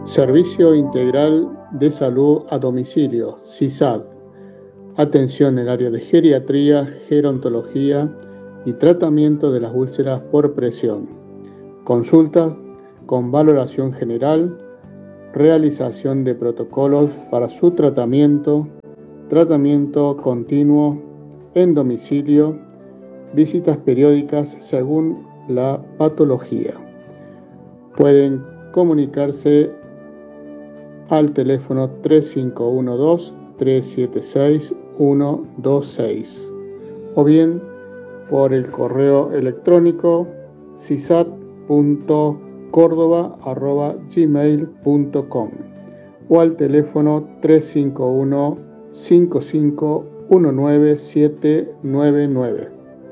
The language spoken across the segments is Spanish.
Servicio Integral de Salud a Domicilio, SISAD. Atención en el área de geriatría, gerontología y tratamiento de las úlceras por presión. Consulta con valoración general, realización de protocolos para su tratamiento continuo en domicilio, visitas periódicas según la patología. Pueden comunicarse al teléfono 3512-376-126 o bien por el correo electrónico sisat.cordoba@gmail.com o al teléfono 351-55-19799.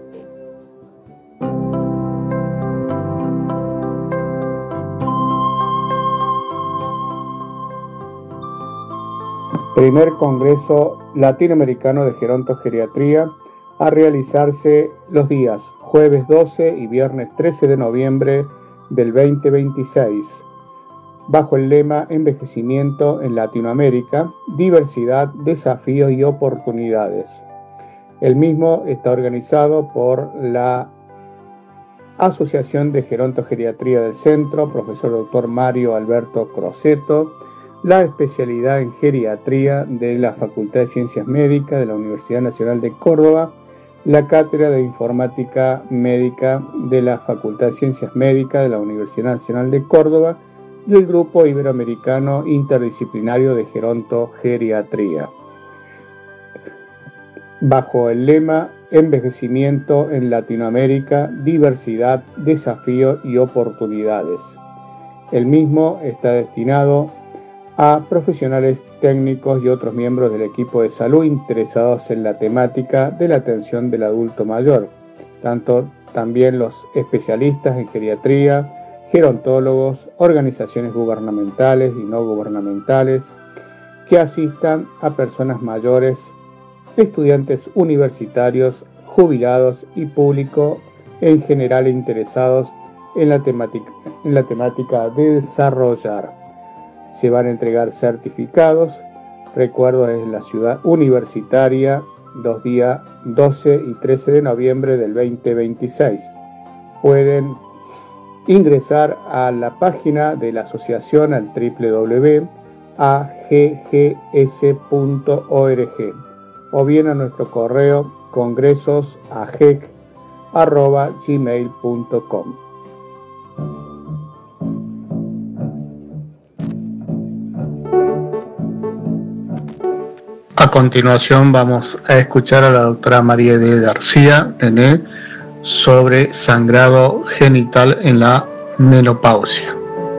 Primer Congreso Latinoamericano de Gerontogeriatría a realizarse los días jueves 12 y viernes 13 de noviembre del 2026, bajo el lema Envejecimiento en Latinoamérica, diversidad, desafíos y oportunidades. El mismo está organizado por la Asociación de Gerontogeriatría del Centro, profesor Dr. Mario Alberto Crosetto, la especialidad en geriatría de la Facultad de Ciencias Médicas de la Universidad Nacional de Córdoba, la Cátedra de Informática Médica de la Facultad de Ciencias Médicas de la Universidad Nacional de Córdoba y el Grupo Iberoamericano Interdisciplinario de Gerontogeriatría. Bajo el lema Envejecimiento en Latinoamérica, diversidad, desafíos y oportunidades. El mismo está destinado a profesionales técnicos y otros miembros del equipo de salud interesados en la temática de la atención del adulto mayor, también los especialistas en geriatría, gerontólogos, organizaciones gubernamentales y no gubernamentales que asistan a personas mayores, estudiantes universitarios, jubilados y público en general interesados en la temática de desarrollar. Se van a entregar certificados. Recuerdo, es la ciudad universitaria, los días 12 y 13 de noviembre del 2026. Pueden ingresar a la página de la asociación al www.aggs.org o bien a nuestro correo congresosagec@gmail.com. A continuación vamos a escuchar a la doctora María de García René sobre sangrado genital en la menopausia.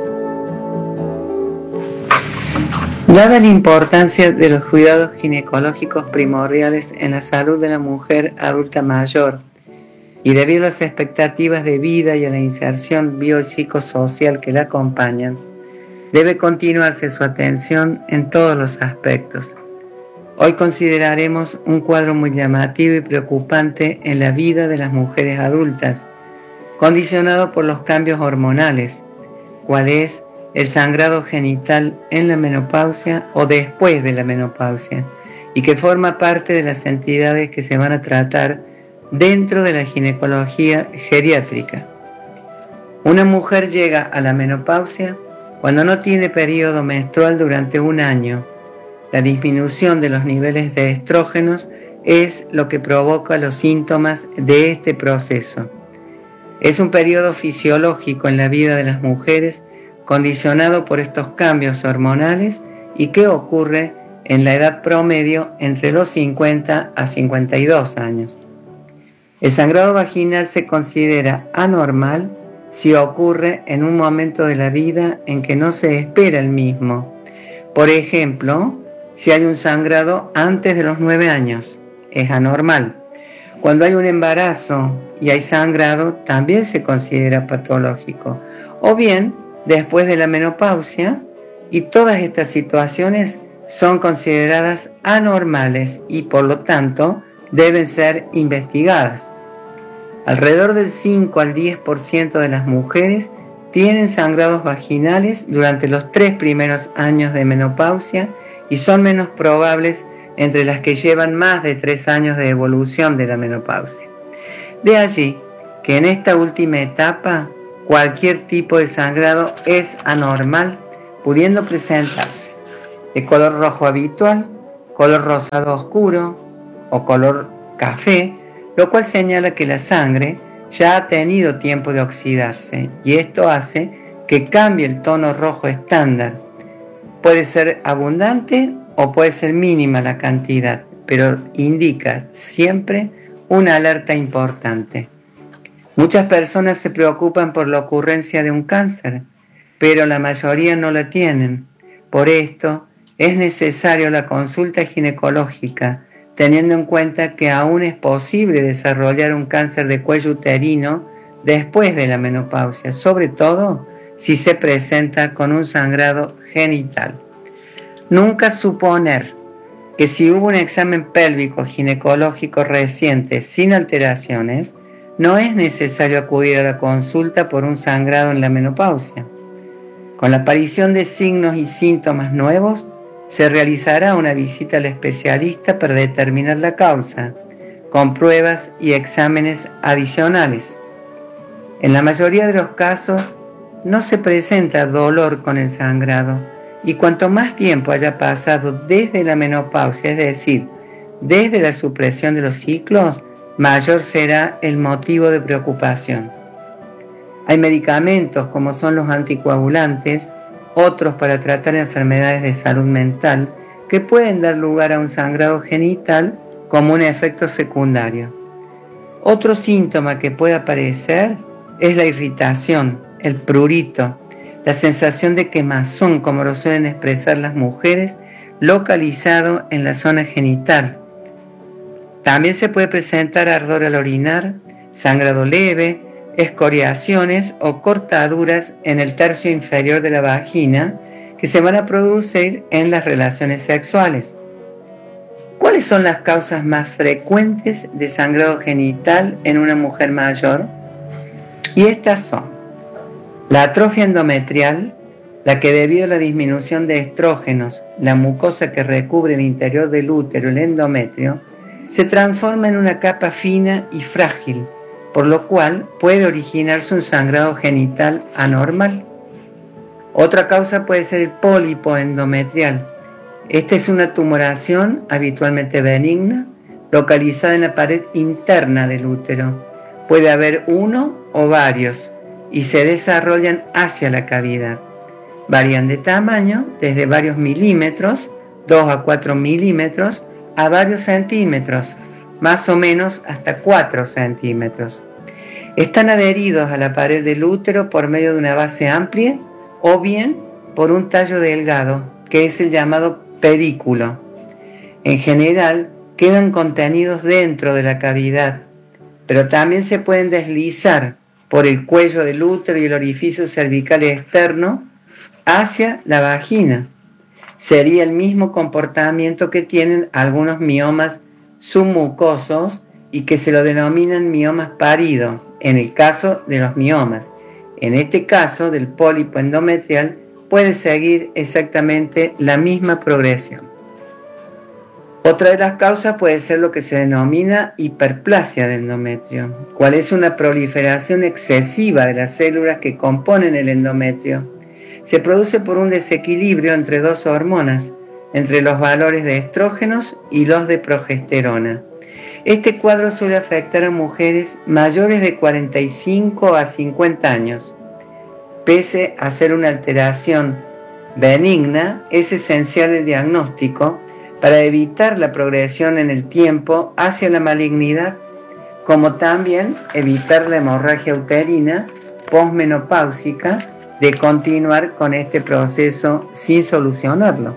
Dada la importancia de los cuidados ginecológicos primordiales en la salud de la mujer adulta mayor y debido a las expectativas de vida y a la inserción biopsicosocial que la acompañan, debe continuarse su atención en todos los aspectos. Hoy consideraremos un cuadro muy llamativo y preocupante en la vida de las mujeres adultas, condicionado por los cambios hormonales, cual es el sangrado genital en la menopausia o después de la menopausia, y que forma parte de las entidades que se van a tratar dentro de la ginecología geriátrica. Una mujer llega a la menopausia cuando no tiene periodo menstrual durante un año. La disminución de los niveles de estrógenos es lo que provoca los síntomas de este proceso. Es un periodo fisiológico en la vida de las mujeres condicionado por estos cambios hormonales y que ocurre en la edad promedio entre los 50 a 52 años. El sangrado vaginal se considera anormal si ocurre en un momento de la vida en que no se espera el mismo. Por ejemplo, si hay un sangrado antes de los 9 años, es anormal. Cuando hay un embarazo y hay sangrado, también se considera patológico. O bien, después de la menopausia, y todas estas situaciones son consideradas anormales y por lo tanto deben ser investigadas. Alrededor del 5 al 10% de las mujeres tienen sangrados vaginales durante los 3 primeros años de menopausia y son menos probables entre las que llevan más de 3 años de evolución de la menopausia. De allí que en esta última etapa cualquier tipo de sangrado es anormal, pudiendo presentarse de color rojo habitual, color rosado oscuro o color café, lo cual señala que la sangre ya ha tenido tiempo de oxidarse y esto hace que cambie el tono rojo estándar. Puede ser abundante o puede ser mínima la cantidad, pero indica siempre una alerta importante. Muchas personas se preocupan por la ocurrencia de un cáncer, pero la mayoría no la tienen. Por esto es necesario la consulta ginecológica, teniendo en cuenta que aún es posible desarrollar un cáncer de cuello uterino después de la menopausia, sobre todo si se presenta con un sangrado genital. Nunca suponer que si hubo un examen pélvico ginecológico reciente sin alteraciones, no es necesario acudir a la consulta por un sangrado en la menopausia. Con la aparición de signos y síntomas nuevos, se realizará una visita al especialista para determinar la causa, con pruebas y exámenes adicionales. En la mayoría de los casos, no se presenta dolor con el sangrado, y cuanto más tiempo haya pasado desde la menopausia, es decir, desde la supresión de los ciclos, mayor será el motivo de preocupación. Hay medicamentos como son los anticoagulantes, otros para tratar enfermedades de salud mental, que pueden dar lugar a un sangrado genital como un efecto secundario. Otro síntoma que puede aparecer es la irritación, el prurito, la sensación de quemazón, como lo suelen expresar las mujeres, localizado en la zona genital. También se puede presentar ardor al orinar, sangrado leve, escoriaciones o cortaduras en el tercio inferior de la vagina que se van a producir en las relaciones sexuales. ¿Cuáles son las causas más frecuentes de sangrado genital en una mujer mayor? Y estas son la atrofia endometrial, la que debido a la disminución de estrógenos, la mucosa que recubre el interior del útero, el endometrio, se transforma en una capa fina y frágil, por lo cual puede originarse un sangrado genital anormal. Otra causa puede ser el pólipo endometrial. Esta es una tumoración habitualmente benigna, localizada en la pared interna del útero. Puede haber uno o varios y se desarrollan hacia la cavidad. Varían de tamaño desde varios milímetros, 2 a 4 milímetros, a varios centímetros, más o menos hasta 4 centímetros. Están adheridos a la pared del útero por medio de una base amplia o bien por un tallo delgado, que es el llamado pedículo. En general, quedan contenidos dentro de la cavidad, pero también se pueden deslizar por el cuello del útero y el orificio cervical externo hacia la vagina. Sería el mismo comportamiento que tienen algunos miomas submucosos y que se lo denominan miomas parido, en el caso de los miomas. En este caso del pólipo endometrial puede seguir exactamente la misma progresión. Otra de las causas puede ser lo que se denomina hiperplasia del endometrio, cual es una proliferación excesiva de las células que componen el endometrio. Se produce por un desequilibrio entre dos hormonas, entre los valores de estrógenos y los de progesterona. Este cuadro suele afectar a mujeres mayores de 45 a 50 años. Pese a ser una alteración benigna, es esencial el diagnóstico para evitar la progresión en el tiempo hacia la malignidad, como también evitar la hemorragia uterina posmenopáusica de continuar con este proceso sin solucionarlo.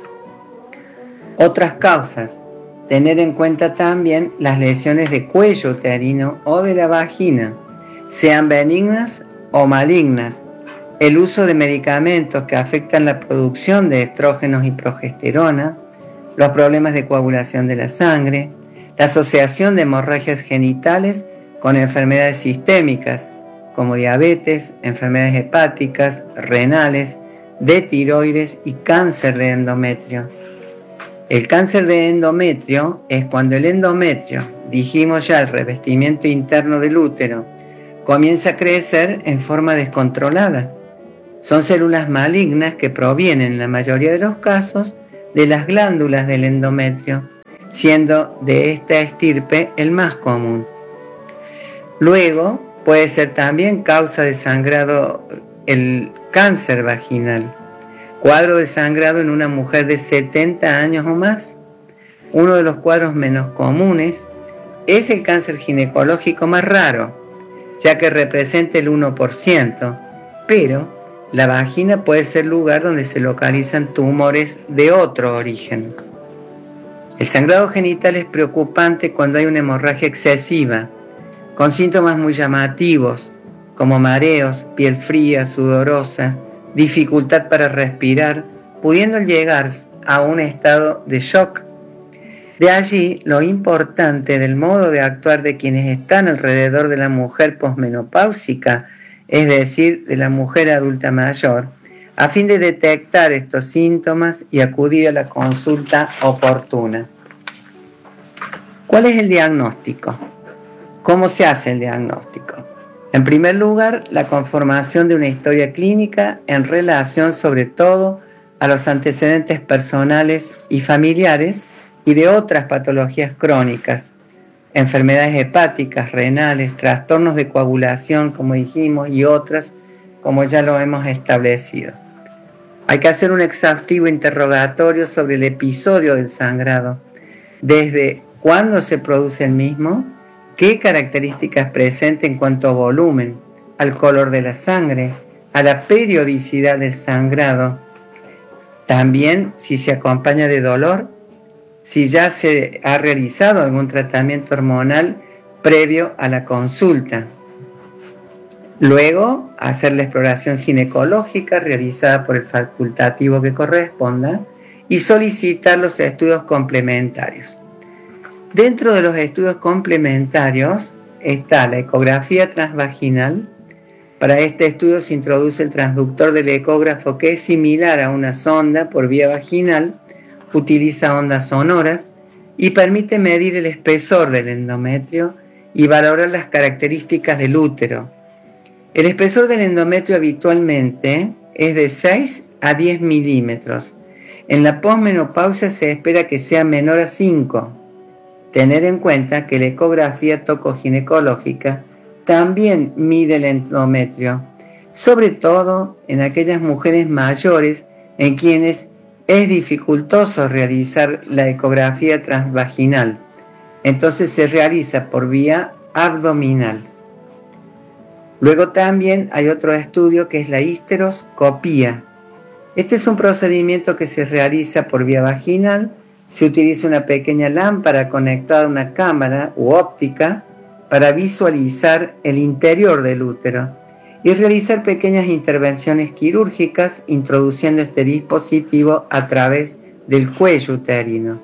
Otras causas: tener en cuenta también las lesiones de cuello uterino o de la vagina, sean benignas o malignas, el uso de medicamentos que afectan la producción de estrógenos y progesterona, los problemas de coagulación de la sangre, la asociación de hemorragias genitales con enfermedades sistémicas, como diabetes, enfermedades hepáticas, renales, de tiroides y cáncer de endometrio. El cáncer de endometrio es cuando el endometrio, dijimos ya el revestimiento interno del útero, comienza a crecer en forma descontrolada. Son células malignas que provienen en la mayoría de los casos de las glándulas del endometrio, siendo de esta estirpe el más común. Luego puede ser también causa de sangrado el cáncer vaginal, cuadro de sangrado en una mujer de 70 años o más. Uno de los cuadros menos comunes es el cáncer ginecológico más raro, ya que representa el 1%, pero la vagina puede ser lugar donde se localizan tumores de otro origen. El sangrado genital es preocupante cuando hay una hemorragia excesiva, con síntomas muy llamativos, como mareos, piel fría, sudorosa, dificultad para respirar, pudiendo llegar a un estado de shock. De allí lo importante del modo de actuar de quienes están alrededor de la mujer posmenopáusica, es decir, de la mujer adulta mayor, a fin de detectar estos síntomas y acudir a la consulta oportuna. ¿Cuál es el diagnóstico? ¿Cómo se hace el diagnóstico? En primer lugar, la conformación de una historia clínica en relación sobre todo a los antecedentes personales y familiares y de otras patologías crónicas, enfermedades hepáticas, renales, trastornos de coagulación, como dijimos, y otras, como ya lo hemos establecido. Hay que hacer un exhaustivo interrogatorio sobre el episodio del sangrado, desde cuándo se produce el mismo, qué características presenta en cuanto a volumen, al color de la sangre, a la periodicidad del sangrado, también si se acompaña de dolor, si ya se ha realizado algún tratamiento hormonal previo a la consulta. Luego, hacer la exploración ginecológica realizada por el facultativo que corresponda y solicitar los estudios complementarios. Dentro de los estudios complementarios está la ecografía transvaginal. Para este estudio se introduce el transductor del ecógrafo, que es similar a una sonda por vía vaginal, utiliza ondas sonoras y permite medir el espesor del endometrio y valorar las características del útero. El espesor del endometrio habitualmente es de 6 a 10 milímetros. En la posmenopausia se espera que sea menor a 5. Tener en cuenta que la ecografía tocoginecológica también mide el endometrio, sobre todo en aquellas mujeres mayores en quienes es dificultoso realizar la ecografía transvaginal. Entonces se realiza por vía abdominal. Luego también hay otro estudio que es la histeroscopía. Este es un procedimiento que se realiza por vía vaginal. Se utiliza una pequeña lámpara conectada a una cámara u óptica para visualizar el interior del útero y realizar pequeñas intervenciones quirúrgicas introduciendo este dispositivo a través del cuello uterino.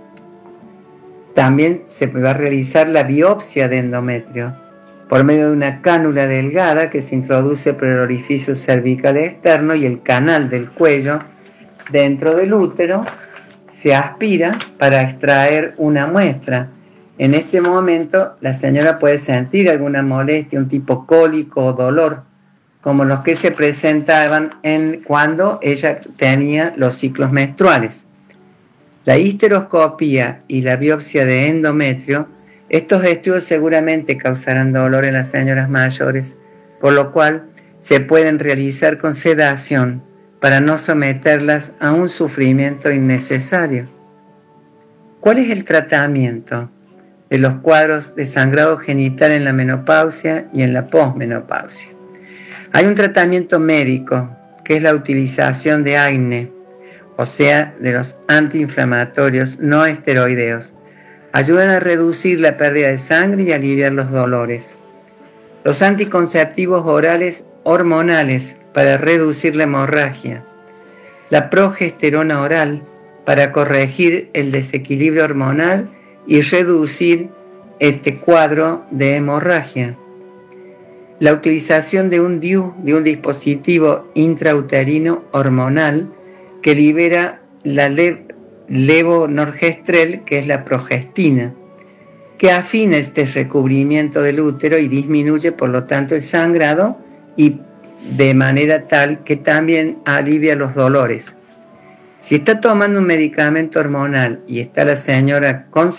También se va a realizar la biopsia de endometrio por medio de una cánula delgada que se introduce por el orificio cervical externo y el canal del cuello dentro del útero. Se aspira para extraer una muestra. En este momento la señora puede sentir alguna molestia, un tipo cólico o dolor, como los que se presentaban cuando ella tenía los ciclos menstruales. La histeroscopía y la biopsia de endometrio, estos estudios seguramente causarán dolor en las señoras mayores, por lo cual se pueden realizar con sedación para no someterlas a un sufrimiento innecesario. ¿Cuál es el tratamiento de los cuadros de sangrado genital en la menopausia y en la posmenopausia? Hay un tratamiento médico que es la utilización de AINE, o sea, de los antiinflamatorios no esteroideos. Ayudan a reducir la pérdida de sangre y aliviar los dolores. Los anticonceptivos orales hormonales para reducir la hemorragia. La progesterona oral para corregir el desequilibrio hormonal y reducir este cuadro de hemorragia. la utilización de un DIU, de un dispositivo intrauterino hormonal que libera la levonorgestrel, que es la progestina, que afina este recubrimiento del útero y disminuye por lo tanto el sangrado, y de manera tal que también alivia los dolores. Si está tomando un medicamento hormonal y está la señora con